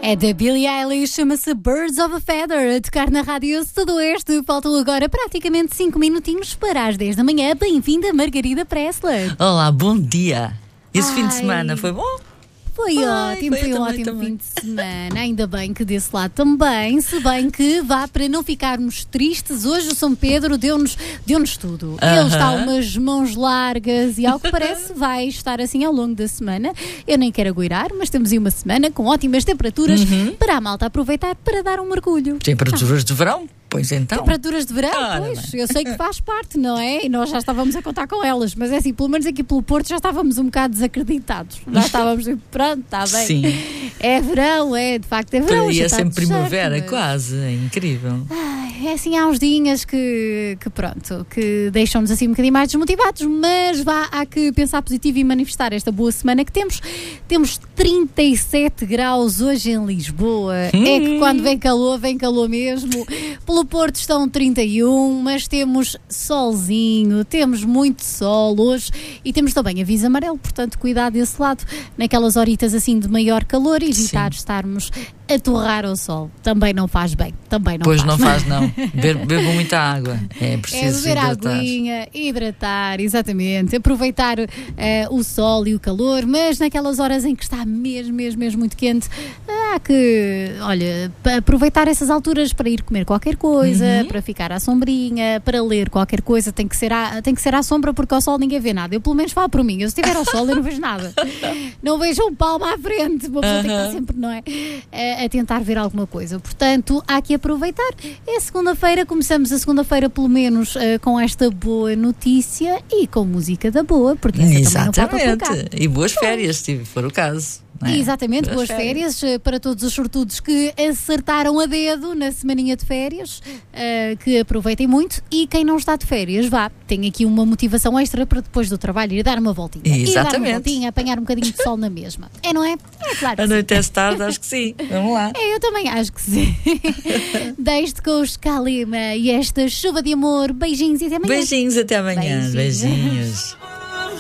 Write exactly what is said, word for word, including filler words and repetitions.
É da Billie Eilish, chama-se Birds of a Feather, a tocar na Rádio Sudoeste. Faltam agora praticamente cinco minutinhos para as dez da manhã. Bem-vinda, Margarida Pressler. Olá, bom dia. Esse Ai. fim de semana foi bom? Foi Ai, ótimo, foi foi um também, ótimo também. fim de semana. Ainda bem que desse lado também. Se bem que vá, para não ficarmos tristes, hoje o São Pedro deu-nos deu-nos tudo. Ele Aham. está umas mãos largas e, ao que parece, vai estar assim ao longo da semana. Eu nem quero agoirar, mas temos aí uma semana com ótimas temperaturas Uhum. para a malta aproveitar para dar um mergulho. Temperaturas de verão? Pois então. Temperaturas de verão, Ora pois, bem. eu sei que faz parte, não é? E nós já estávamos a contar com elas, mas é assim, pelo menos aqui pelo Porto já estávamos um bocado desacreditados. Já estávamos assim, pronto, está bem. Sim. É verão, é, de facto é verão. Parecia já está sempre de shirt, primavera, mas- quase. É incrível. Ai, é assim, há uns dias que, que pronto, que deixam-nos assim um bocadinho mais desmotivados, mas vá, há que pensar positivo e manifestar esta boa semana que temos. Temos trinta e sete graus hoje em Lisboa. É que quando vem calor, vem calor mesmo. Pelo Porto estão trinta e um, mas temos solzinho, temos muito sol hoje e temos também aviso amarelo, portanto cuidado desse lado, naquelas horitas assim de maior calor, evitar Sim. estarmos a torrar ao sol. Também não faz bem, também não Pois faz. não faz, não. Be- Bebo muita água. É É preciso beber hidratar. aguinha, hidratar, exatamente, aproveitar eh, o sol e o calor, mas naquelas horas em que está mesmo, mesmo, mesmo muito quente, há que, olha, pa- aproveitar essas alturas para ir comer qualquer coisa, Uhum. para ficar à sombrinha, para ler qualquer coisa, tem que ser à, tem que ser à sombra, porque ao sol ninguém vê nada. Eu pelo menos falo por mim, eu se estiver ao sol eu não vejo nada. Não vejo um palmo à frente, uma pessoa tem que estar Aham. sempre, não é? A, a tentar ver alguma coisa. Portanto, há que aproveitar. É segunda-feira, começamos a segunda-feira pelo menos eh, com esta boa notícia e com música da boa, porque essa também não falta por cá. Exatamente. E boas férias, se for o caso. não é? Exatamente, boas férias eh, para todos os sortudos que acertaram a dedo na semaninha de férias, eh, que aproveitem muito, e quem não está de férias, vá, tem aqui uma motivação extra para depois do trabalho ir dar uma voltinha. Ir dar uma Exatamente. voltinha, apanhar um bocadinho de sol na mesma. É, não é? É claro que sim. Anoitece tarde, acho que sim. Vamos lá. É, eu também acho que sim. Deixe-te com os Kalima e esta chuva de amor. Beijinhos e até amanhã. Beijinhos, até amanhã. Beijinhos. Beijinhos.